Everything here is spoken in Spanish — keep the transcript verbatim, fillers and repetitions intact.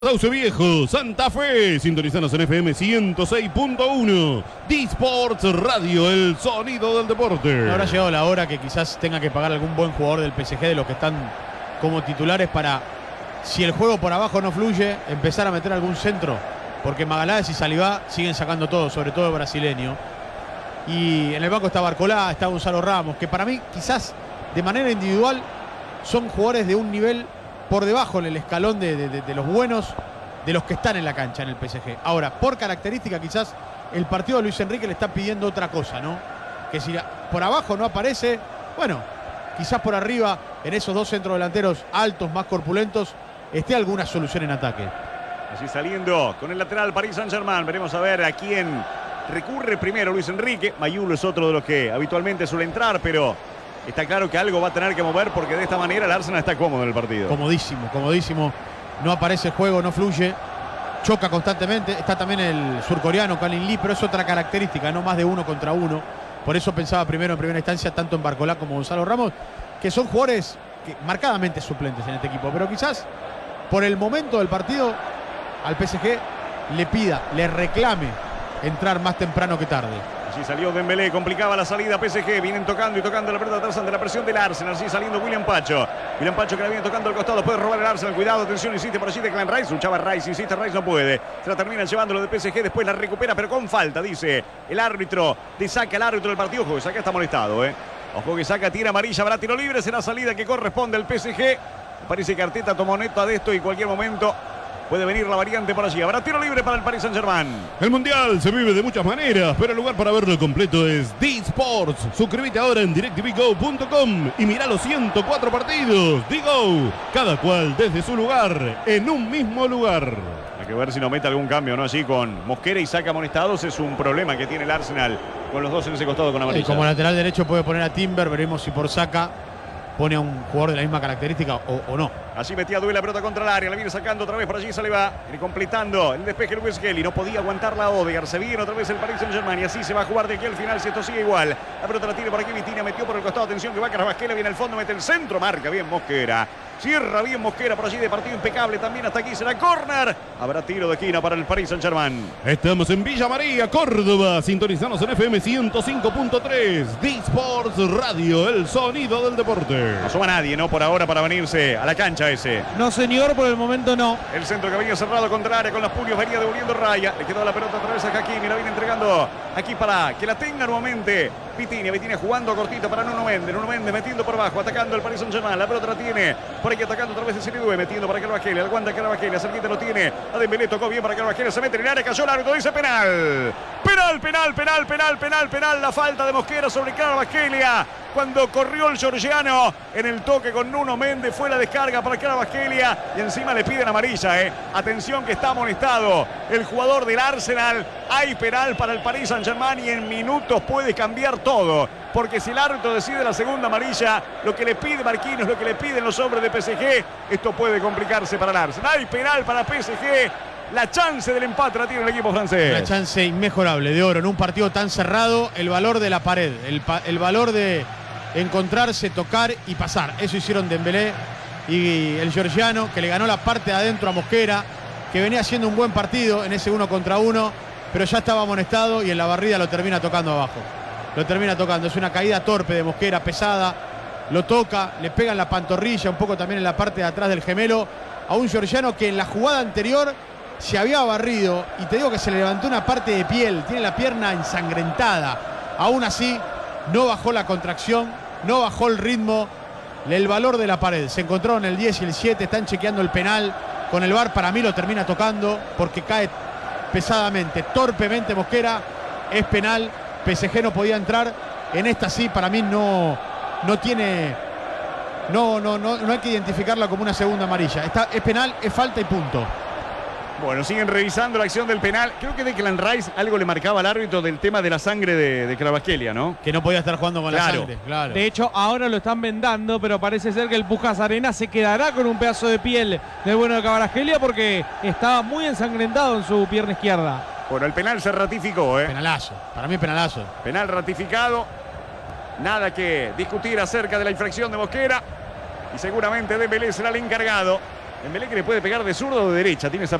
Sauce Viejo, Santa Fe, sintonizanos en F M ciento seis punto uno, D-Sports Radio, el sonido del deporte. Habrá llegado la hora que quizás tenga que pagar algún buen jugador del P S G de los que están como titulares para, si el juego por abajo no fluye, empezar a meter algún centro, porque Magaláes y Salivá siguen sacando todo, sobre todo el brasileño. Y en el banco está Barcolá, está Gonzalo Ramos, que para mí quizás de manera individual son jugadores de un nivel por debajo en el escalón de, de, de los buenos, de los que están en la cancha en el P S G. Ahora, por característica, quizás el partido de Luis Enrique le está pidiendo otra cosa, ¿no? Que si por abajo no aparece, bueno, quizás por arriba, en esos dos centrodelanteros altos, más corpulentos, esté alguna solución en ataque. Así saliendo con el lateral Paris Saint-Germain. Veremos a ver a quién recurre primero Luis Enrique. Mayulo es otro de los que habitualmente suele entrar, pero está claro que algo va a tener que mover porque de esta manera el Arsenal está cómodo en el partido. Comodísimo, comodísimo. No aparece el juego, no fluye. Choca constantemente. Está también el surcoreano, Kalin Lee, pero es otra característica, no más de uno contra uno. Por eso pensaba primero en primera instancia tanto en Barcolá como Gonzalo Ramos, que son jugadores que, marcadamente suplentes en este equipo. Pero quizás por el momento del partido al P S G le pida, le reclame entrar más temprano que tarde. Así salió Dembélé, complicaba la salida P S G, vienen tocando y tocando la pelota atrás ante la presión del Arsenal. Así saliendo William Pacho. William Pacho que la viene tocando al costado, puede robar el Arsenal. Cuidado, atención, insiste por allí Declan Rice. Luchaba Rice, insiste Rice, no puede. Se la terminan llevándolo de P S G, después la recupera, pero con falta, dice el árbitro. De saca el árbitro del partido. Ojo que saca, está molestado, eh. Ojo que saca, tira amarilla, habrá tiro libre. Será salida que corresponde al P S G. Parece que Arteta tomó nota de esto y en cualquier momento puede venir la variante por allí. Habrá tiro libre para el Paris Saint-Germain. El Mundial se vive de muchas maneras, pero el lugar para verlo completo es D-Sports. Suscríbete ahora en direct t v go punto com y mirá los ciento cuatro partidos. D-Go, cada cual desde su lugar, en un mismo lugar. Hay que ver si nos mete algún cambio, ¿no? Así con Mosquera y Saca amonestados es un problema que tiene el Arsenal con los dos en ese costado con amarilla. Y como lateral derecho puede poner a Timber, veremos si por Saca pone a un jugador de la misma característica o, o no. Así metía duele la pelota contra el área, la viene sacando otra vez por allí, Salivá, viene completando el despeje Luis Kelly, no podía aguantar la Odegaard, se viene otra vez el Paris Saint-Germain y así se va a jugar de aquí al final si esto sigue igual. La pelota la tiene por aquí, Vitinha metió por el costado, atención que va Carvajal, viene al fondo, mete el centro, marca bien Mosquera. Cierra bien Mosquera por allí de partido impecable también hasta aquí será córner. Habrá tiro de esquina para el Paris Saint-Germain. Estamos en Villa María, Córdoba. Sintonizanos en F M ciento cinco punto tres. D-Sports Radio, el sonido del deporte. No asoma nadie, ¿no? Por ahora para venirse a la cancha ese. No, señor, por el momento no. El centro que venía cerrado contra el área con los puños, venía devolviendo raya. Le quedó la pelota otra vez a Hakimi, la viene entregando aquí para que la tenga nuevamente Vitinha. Vitinha jugando cortito para Nuno Méndez. Nuno Méndez metiendo por abajo, atacando el Paris Saint-Germain. La pelota la tiene por aquí atacando otra vez el Serie metiendo para Carvajal. Aguanta Carvajal, cerquita lo tiene. A Dembélé tocó bien para Carvajal, se mete en el área, cayó el árbitro, dice penal. Penal, penal, penal, penal, penal, penal. La falta de Mosquera sobre Carvajal. Cuando corrió el georgiano en el toque con Nuno Méndez, fue la descarga para Carvajal y encima le piden amarilla. Eh. Atención que está amonestado el jugador del Arsenal. Hay penal para el Paris Saint-Germain y en minutos puede cambiar todo. Porque si el árbitro decide la segunda amarilla, lo que le pide Marquinhos, lo que le piden los hombres de P S G, esto puede complicarse para el Arsenal. Hay penal para P S G. La chance del empate la tiene el equipo francés. Una chance inmejorable de oro en un partido tan cerrado. El valor de la pared, el, el valor de encontrarse, tocar y pasar. Eso hicieron Dembélé y el georgiano, que le ganó la parte de adentro a Mosquera, que venía haciendo un buen partido en ese uno contra uno, pero ya estaba amonestado y en la barrida lo termina tocando abajo. Lo termina tocando. Es una caída torpe de Mosquera, pesada. Lo toca, le pega en la pantorrilla, un poco también en la parte de atrás del gemelo, a un georgiano que en la jugada anterior se había barrido. Y te digo que se le levantó una parte de piel, tiene la pierna ensangrentada. Aún así, no bajó la contracción, no bajó el ritmo, el valor de la pared. Se encontraron el diez y el siete, están chequeando el penal con el V A R. Para mí lo termina tocando porque cae pesadamente, torpemente Mosquera. Es penal, P S G no podía entrar. En esta sí, para mí no, no tiene, no, no, no, no hay que identificarla como una segunda amarilla. Está, es penal, es falta y punto. Bueno, siguen revisando la acción del penal. Creo que Declan Rice algo le marcaba al árbitro del tema de la sangre de, de Carvajal, ¿no? Que no podía estar jugando con claro. la sangre, claro. De hecho, ahora lo están vendando, pero parece ser que el Pujas Arena se quedará con un pedazo de piel del bueno de Kvaratskhelia porque estaba muy ensangrentado en su pierna izquierda. Bueno, el penal se ratificó, ¿eh? Penalazo, para mí penalazo. Penal ratificado. Nada que discutir acerca de la infracción de Mosquera. Y seguramente Dembélé será el encargado Dembélé que le puede pegar de zurda o de derecha. Tiene esa